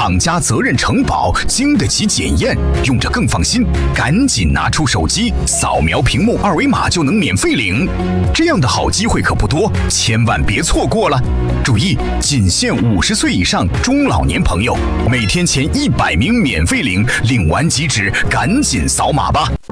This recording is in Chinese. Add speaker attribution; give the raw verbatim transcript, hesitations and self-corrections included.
Speaker 1: 厂家责任承保，经得起检验，用着更放心。赶紧拿出手机，扫描屏幕二维码就能免费领。这样的好机会可不多，千万别错过了。注意，仅限五十岁以上中老年朋友，每天前一百名免费领，领完即止，赶紧扫码吧。